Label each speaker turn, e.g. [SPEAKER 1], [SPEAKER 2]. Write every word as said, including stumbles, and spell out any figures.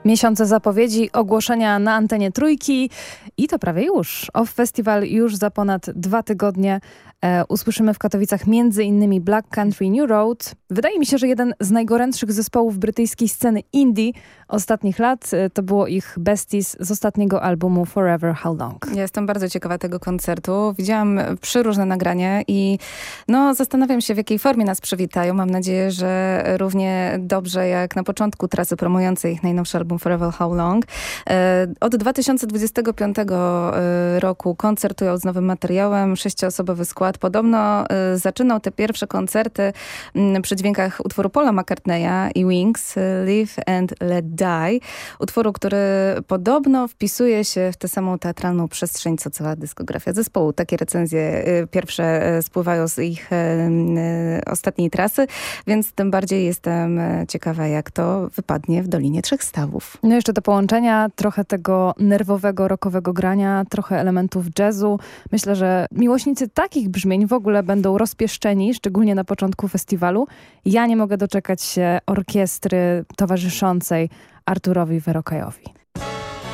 [SPEAKER 1] Miesiące zapowiedzi, ogłoszenia na antenie Trójki i to prawie już. Off Festival już za ponad dwa tygodnie. E, usłyszymy w Katowicach między innymi Black Country New Road. Wydaje mi się, że jeden z najgorętszych zespołów brytyjskiej sceny indie ostatnich lat. E, to było ich Besties z ostatniego albumu Forever How Long.
[SPEAKER 2] Ja jestem bardzo ciekawa tego koncertu. Widziałam przeróżne nagrania i no, zastanawiam się, w jakiej formie nas przywitają. Mam nadzieję, że równie dobrze jak na początku trasy promującej ich najnowszy album Forever How Long. E, od dwa tysiące dwudziestego piątego roku koncertują z nowym materiałem. Sześcioosobowy skład. Podobno e, zaczynał te pierwsze koncerty m, przy dźwiękach utworu Paula McCartneya i Wings, Live and Let Die. Utworu, który podobno wpisuje się w tę samą teatralną przestrzeń, co cała dyskografia zespołu. Takie recenzje e, pierwsze e, spływają z ich e, e, ostatniej trasy, więc tym bardziej jestem ciekawa, jak to wypadnie w Dolinie Trzech Stawów.
[SPEAKER 1] No jeszcze do połączenia trochę tego nerwowego, rockowego grania, trochę elementów jazzu. Myślę, że miłośnicy takich brzmień w ogóle będą rozpieszczeni, szczególnie na początku festiwalu. Ja nie mogę doczekać się orkiestry towarzyszącej Arturowi Verokajowi.